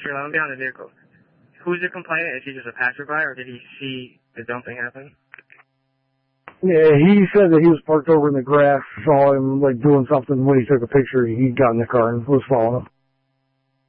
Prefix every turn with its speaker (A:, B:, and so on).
A: Sure, let him be on the vehicle. Who's the complainant? Is he just a passerby, or did he see the dumping happen?
B: Yeah, he said that he was parked over in the grass, saw him, like, doing something. When he took a picture, he got in the car and was following him.